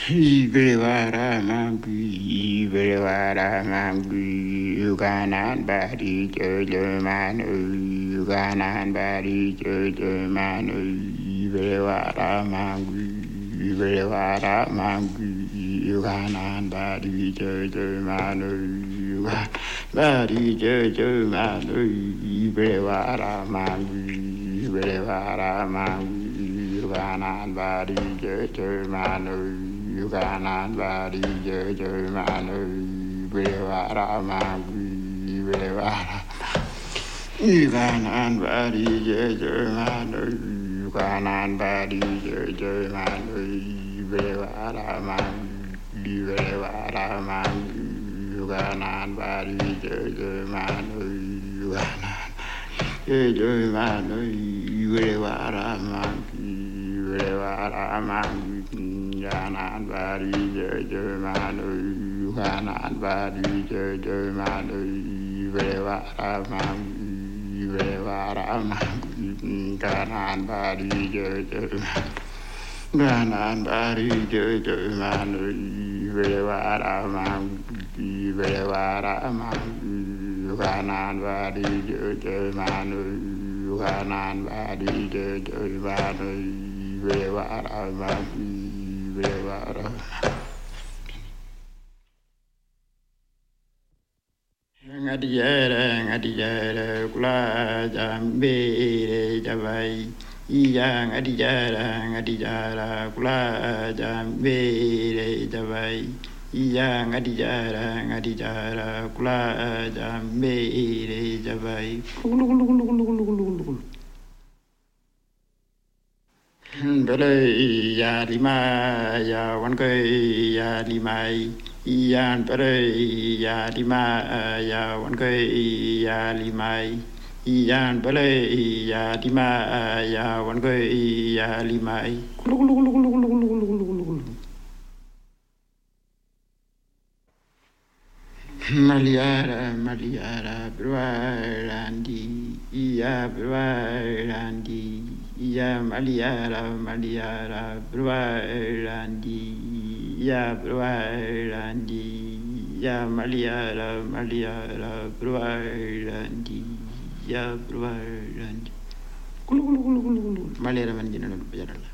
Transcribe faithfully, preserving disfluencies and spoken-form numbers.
Ibrevara Mangui, Ibrevara Mangui, Uganan Badi Jojo Manu, Uganan Badi Jojo Manu, Ibrevara Mangui, Ibrevara Mangui, Uganan Badi Jojo Manu, Uganan Badi Jojo Manu, Ibrevara Mangui, Ibrevara Mangui, Uganan Badi Jojo Manu. Yuganan bari jojo manu brevara magui brevara Yuganan bari jojo manu Yuganan bari jojo manu brevara magui brevara magui Yuganan bari jojo manu Yuganan jojo manu brevara magui brevara magui Kanan bari jojo manu, kanan bari jojo manu, brevara manu, brevara manu, kanan bari jojo manu, kanan bari jojo manu, brevara manu, brevara manu, kanan bari jojo manu, kanan bari jojo manu, brevara manu. Brevara Ngadiyere ngadiyere kula jambe jabai iya ngadiyere ngadiyere kula jambe jabai iya ngadiyere ngadiyere kula jambe jabai Bere ya lima ya wan ke ya limai ian bere ya lima ya wan ke ya limai ian bere ya lima ya wan ke ya limai Maliara Maliara Brandi iya Brandi iya Maliara Maliara Brandi iya Brandi iya Maliara Maliara Brandi iya Brandi Maliara manjina